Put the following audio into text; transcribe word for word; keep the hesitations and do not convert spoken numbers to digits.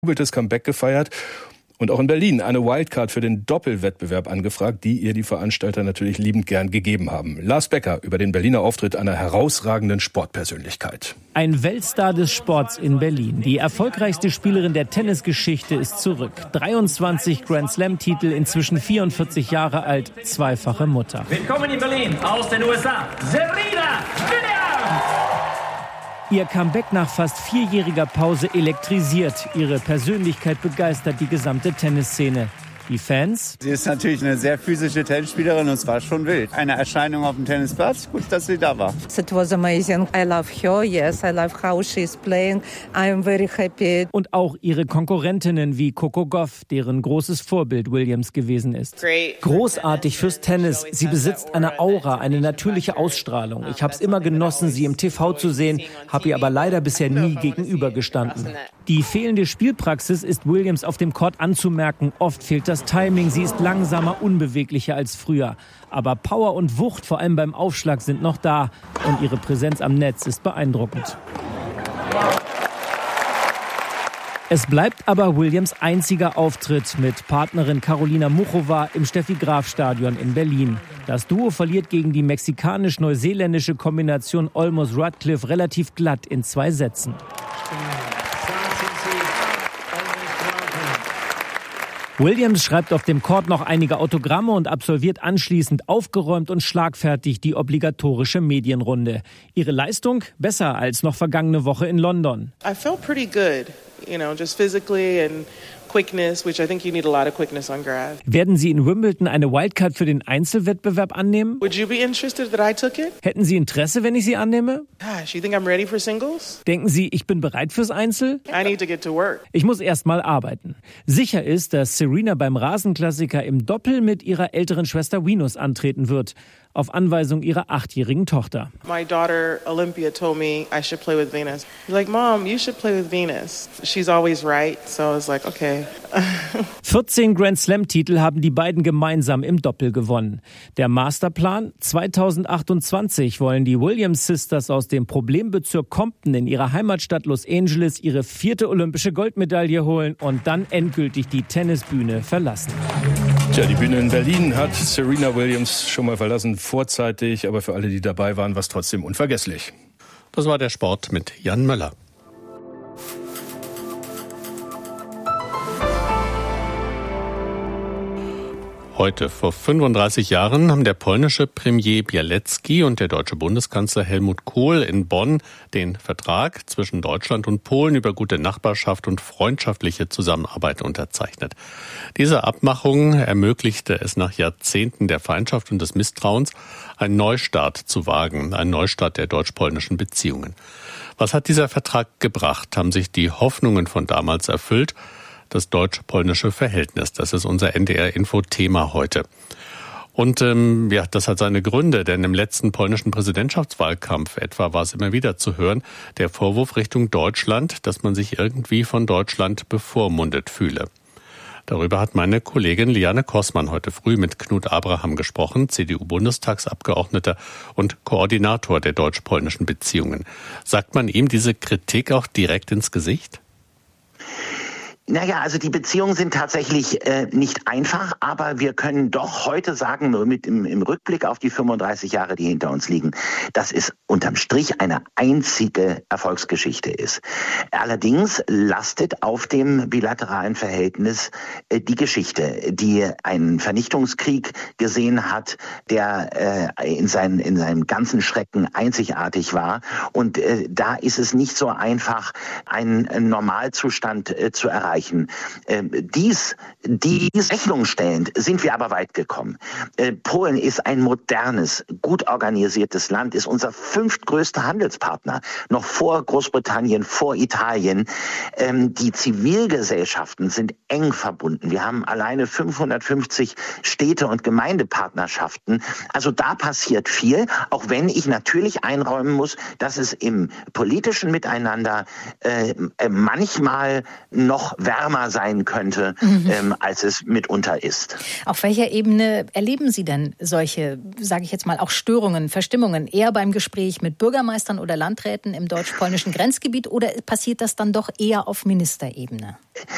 jubeltes Comeback gefeiert. Und auch in Berlin eine Wildcard für den Doppelwettbewerb angefragt, die ihr die Veranstalter natürlich liebend gern gegeben haben. Lars Becker über den Berliner Auftritt einer herausragenden Sportpersönlichkeit. Ein Weltstar des Sports in Berlin. Die erfolgreichste Spielerin der Tennisgeschichte ist zurück. dreiundzwanzig Grand-Slam-Titel, inzwischen vierundvierzig Jahre alt, zweifache Mutter. Willkommen in Berlin aus den U S A, Serena Williams! Ihr Comeback nach fast vierjähriger Pause elektrisiert. Ihre Persönlichkeit begeistert die gesamte Tennisszene. Die Fans? Sie ist natürlich eine sehr physische Tennisspielerin und es war schon wild. Eine Erscheinung auf dem Tennisplatz, gut, dass sie da war. It was amazing. I love her. Yes, I love how she's playing. I'm very happy. Und auch ihre Konkurrentinnen wie Coco Gauff, deren großes Vorbild Williams gewesen ist. Großartig fürs Tennis. Sie besitzt eine Aura, eine natürliche Ausstrahlung. Ich habe es immer genossen, sie im T V zu sehen, habe ihr aber leider bisher nie gegenübergestanden. Die fehlende Spielpraxis ist Williams auf dem Court anzumerken. Oft fehlt das Timing, sie ist langsamer, unbeweglicher als früher. Aber Power und Wucht, vor allem beim Aufschlag, sind noch da. Und ihre Präsenz am Netz ist beeindruckend. Es bleibt aber Williams' einziger Auftritt mit Partnerin Karolina Muchova im Steffi-Graf-Stadion in Berlin. Das Duo verliert gegen die mexikanisch-neuseeländische Kombination Olmos-Radcliffe relativ glatt in zwei Sätzen. Williams schreibt auf dem Court noch einige Autogramme und absolviert anschließend aufgeräumt und schlagfertig die obligatorische Medienrunde. Ihre Leistung besser als noch vergangene Woche in London. I felt pretty good, you know, just physically and quickness, which I think you need a lot of quickness on grass. Werden Sie in Wimbledon eine Wildcard für den Einzelwettbewerb annehmen? Would you be interested that I took it? Hätten Sie Interesse, wenn ich sie annehme? Gosh, you think I'm ready for singles? Denken Sie, ich bin bereit fürs Einzel? I need to get to work. Ich muss erst mal arbeiten. Sicher ist, dass Serena beim Rasenklassiker im Doppel mit ihrer älteren Schwester Venus antreten wird. Auf Anweisung ihrer achtjährigen Tochter. My daughter Olympia told me I should play with Venus. She's like, Mom, you should play with Venus. She's always right, so I was like, okay. vierzehn Grand-Slam-Titel haben die beiden gemeinsam im Doppel gewonnen. Der Masterplan? zweitausendachtundzwanzig wollen die Williams Sisters aus dem Problembezirk Compton in ihrer Heimatstadt Los Angeles ihre vierte olympische Goldmedaille holen und dann endgültig die Tennisbühne verlassen. Tja, die Bühne in Berlin hat Serena Williams schon mal verlassen, vorzeitig, aber für alle, die dabei waren, war es trotzdem unvergesslich. Das war der Sport mit Jan Möller. Heute vor fünfunddreißig Jahren haben der polnische Premier Bialecki und der deutsche Bundeskanzler Helmut Kohl in Bonn den Vertrag zwischen Deutschland und Polen über gute Nachbarschaft und freundschaftliche Zusammenarbeit unterzeichnet. Diese Abmachung ermöglichte es nach Jahrzehnten der Feindschaft und des Misstrauens, einen Neustart zu wagen, einen Neustart der deutsch-polnischen Beziehungen. Was hat dieser Vertrag gebracht? Haben sich die Hoffnungen von damals erfüllt? Das deutsch-polnische Verhältnis, das ist unser N D R-Info-Thema heute. Und ähm, ja, das hat seine Gründe, denn im letzten polnischen Präsidentschaftswahlkampf etwa war es immer wieder zu hören, der Vorwurf Richtung Deutschland, dass man sich irgendwie von Deutschland bevormundet fühle. Darüber hat meine Kollegin Liane Kossmann heute früh mit Knut Abraham gesprochen, C D U-Bundestagsabgeordneter und Koordinator der deutsch-polnischen Beziehungen. Sagt man ihm diese Kritik auch direkt ins Gesicht? Naja, also die Beziehungen sind tatsächlich äh, nicht einfach, aber wir können doch heute sagen, nur mit im, im Rückblick auf die fünfunddreißig Jahre, die hinter uns liegen, dass es unterm Strich eine einzige Erfolgsgeschichte ist. Allerdings lastet auf dem bilateralen Verhältnis äh, die Geschichte, die einen Vernichtungskrieg gesehen hat, der äh, in, seinen, in seinem ganzen Schrecken einzigartig war. Und äh, da ist es nicht so einfach, einen, einen Normalzustand äh, zu erreichen. Äh, dies, dies Rechnung stellend sind wir aber weit gekommen. Äh, Polen ist ein modernes, gut organisiertes Land, ist unser fünftgrößter Handelspartner, noch vor Großbritannien, vor Italien. Ähm, die Zivilgesellschaften sind eng verbunden. Wir haben alleine fünfhundertfünfzig Städte- und Gemeindepartnerschaften. Also da passiert viel, auch wenn ich natürlich einräumen muss, dass es im politischen Miteinander äh, manchmal noch wärmer sein könnte, mhm. ähm, als es mitunter ist. Auf welcher Ebene erleben Sie denn solche, sage ich jetzt mal, auch Störungen, Verstimmungen? Eher beim Gespräch mit Bürgermeistern oder Landräten im deutsch-polnischen Grenzgebiet oder passiert das dann doch eher auf Ministerebene?